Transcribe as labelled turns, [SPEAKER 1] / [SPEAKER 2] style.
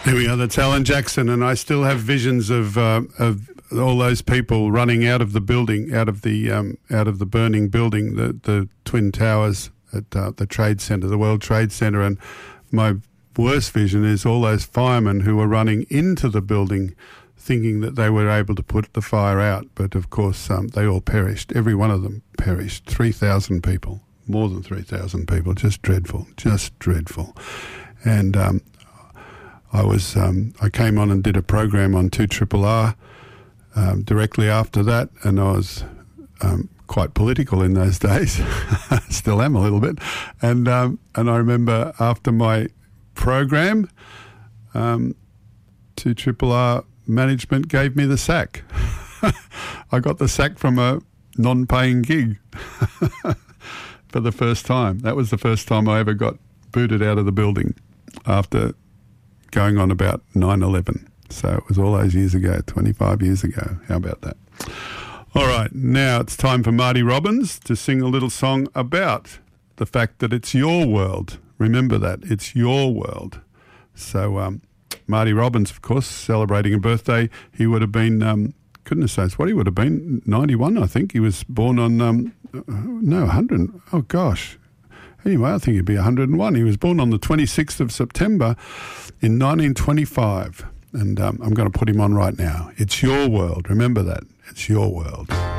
[SPEAKER 1] There we are. That's Alan Jackson, and I still have visions of all those people running out of the building, out of the burning building, the Twin Towers at the Trade Centre, the World Trade Centre, and my worst vision is all those firemen who were running into the building thinking that they were able to put the fire out, but of course they all perished. Every one of them perished. 3,000 people, more than 3,000 people. Just dreadful. And I came on and did a program on 2RRR directly after that, and I was quite political in those days. Still am a little bit. And I remember after my program, 2RRR management gave me the sack. I got the sack from a non-paying gig for the first time. That was the first time I ever got booted out of the building after going on about 9/11. So it was all those years ago, 25 years ago. How about that? All right, now it's time for Marty Robbins to sing a little song about the fact that it's your world. Remember that, it's your world. So Marty Robbins, of course, celebrating a birthday. He would have been, goodness knows what he would have been, 91, I think. He was born on, 100. Oh, gosh. Anyway, I think he'd be 101. He was born on the 26th of September in 1925. And I'm going to put him on right now. It's your world. Remember that. It's your world.